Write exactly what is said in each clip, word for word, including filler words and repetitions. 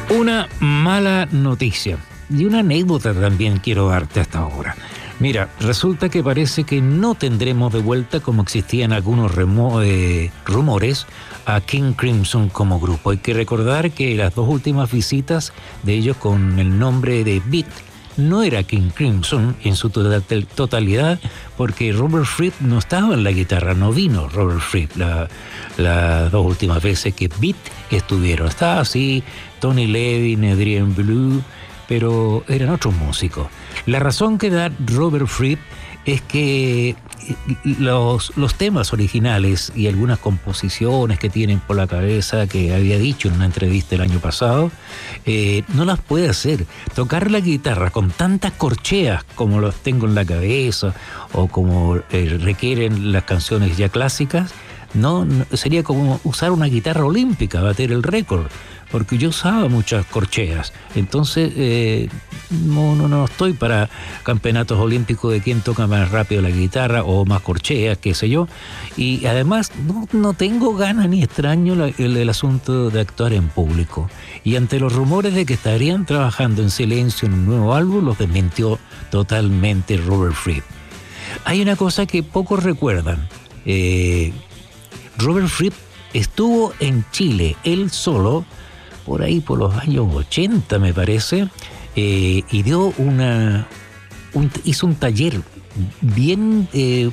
Una mala noticia y una anécdota también quiero darte hasta ahora. Mira, resulta que parece que no tendremos de vuelta, como existían algunos remo- eh, rumores, a King Crimson como grupo. Hay que recordar que las dos últimas visitas de ellos con el nombre de Beat no era King Crimson en su total- totalidad, porque Robert Fripp no estaba en la guitarra, no vino Robert Fripp la, las dos últimas veces que Beat estuvieron. Estaba así Tony Levin, Adrian Belew, pero eran otros músicos. La razón que da Robert Fripp es que los, los temas originales y algunas composiciones que tienen por la cabeza, que había dicho en una entrevista el año pasado, eh, no las puede hacer. Tocar la guitarra con tantas corcheas como los tengo en la cabeza o como eh, requieren las canciones ya clásicas, no, no sería como usar una guitarra olímpica, bater el récord, porque yo usaba muchas corcheas. Entonces, eh, no, no, no estoy para campeonatos olímpicos de quién toca más rápido la guitarra o más corcheas, qué sé yo. Y además, no, no tengo ganas ni extraño la, el, el asunto de actuar en público. Y ante los rumores de que estarían trabajando en silencio en un nuevo álbum, los desmintió totalmente Robert Fripp. Hay una cosa que pocos recuerdan. Eh, Robert Fripp estuvo en Chile, él solo, por ahí por los años ochenta me parece, eh, y dio una, un, hizo un taller bien eh,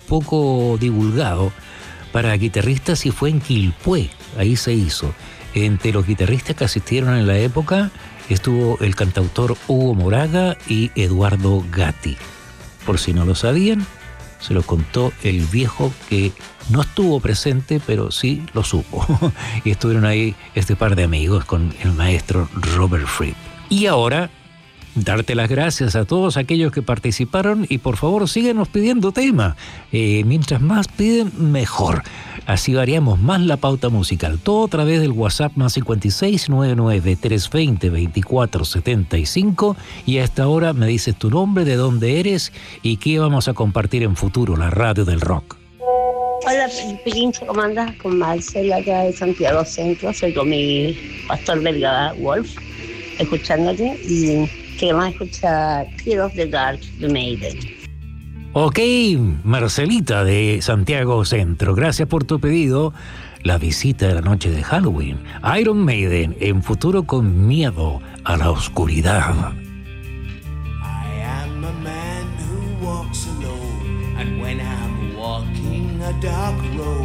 poco divulgado para guitarristas y fue en Quilpué, ahí se hizo. Entre los guitarristas que asistieron en la época estuvo el cantautor Hugo Moraga y Eduardo Gatti. Por si no lo sabían, se lo contó el viejo que no estuvo presente, pero sí lo supo. Y estuvieron ahí este par de amigos con el maestro Robert Fripp. Y ahora, darte las gracias a todos aquellos que participaron y por favor síguenos pidiendo temas. Eh, mientras más piden, mejor. Así variamos más la pauta musical. Todo a través del WhatsApp más cincuenta y seis noventa y nueve, trescientos veinte, veinticuatro setenta y cinco. Y a esta hora me dices tu nombre, de dónde eres y qué vamos a compartir en futuro, la radio del rock. Hola, Pirincho, ¿cómo andas? Con Marcela, acá de Santiago Centro. Soy con mi pastor belga Wolf, escuchándote. Y queremos escuchar Fear of the Dark de Maiden. Ok, Marcelita de Santiago Centro, gracias por tu pedido. La visita de la noche de Halloween. Iron Maiden, en futuro con miedo a la oscuridad. I am a man who walks alone, and when I'm walking a dark road,